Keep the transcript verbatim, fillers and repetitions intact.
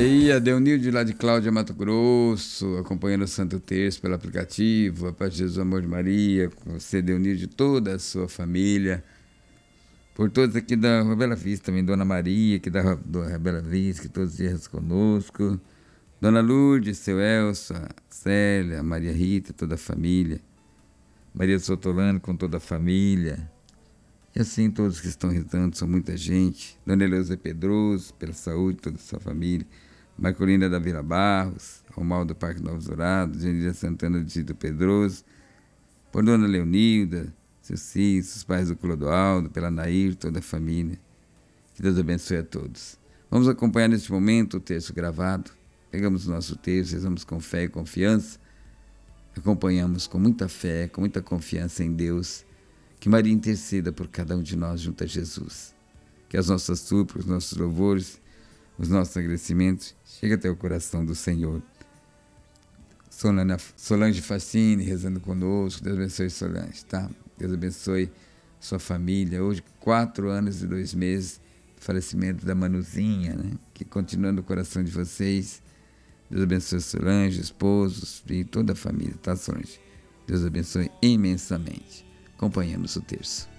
aí, a Deunilde lá de Cláudia, Mato Grosso, acompanhando o Santo Terço pelo aplicativo. A paz de Jesus, amor de Maria, com você, Deunilde, toda a sua família. Por todos aqui da Rua Bela Vista também, Dona Maria, aqui da Rua Bela Vista, que todos os dias conosco. Dona Lourdes, seu Elcio, a Célia, a Maria Rita, toda a família. Maria Sotolano com toda a família. E assim todos que estão rezando, são muita gente. Dona Eleusa Pedroso, pela saúde, toda a sua família. Marcolina da Vila Barros, Romualdo do Parque Novos Dourados, Genilha Santana do Tito Pedroso. Por Dona Leonilda, seus filhos, os pais do Clodoaldo, pela Nair, toda a família. Que Deus abençoe a todos. Vamos acompanhar neste momento o texto gravado. Pegamos o nosso texto, rezamos com fé e confiança. Acompanhamos com muita fé, com muita confiança em Deus. Que Maria interceda por cada um de nós junto a Jesus. Que as nossas súplicas, os nossos louvores, os nossos agradecimentos cheguem até o coração do Senhor. Solange Facine rezando conosco. Deus abençoe Solange, tá? Deus abençoe sua família. Hoje, quatro anos e dois meses do falecimento da Manuzinha, né? Que continua no coração de vocês. Deus abençoe Solange, esposos, filhos, toda a família, tá, Solange? Deus abençoe imensamente. Acompanhamos o terço.